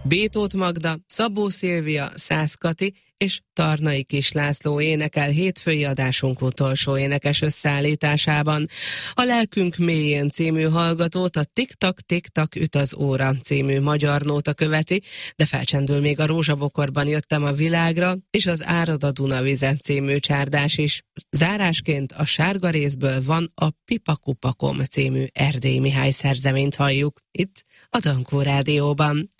Bétót Magda, Szabó Szilvia, Szász Kati és Tarnai Kis László énekel hétfői adásunk utolsó énekes összeállításában. A Lelkünk mélyén című hallgatót a Tik-tak üt az óra című magyar nóta követi, de felcsendül még a Rózsabokorban jöttem a világra, és az Árad a Dunavize című csárdás is. Zárásként a Sárga Rézből van a Pipakupakom című Erdélyi Mihály szerzeményt halljuk itt a Dankó Rádióban.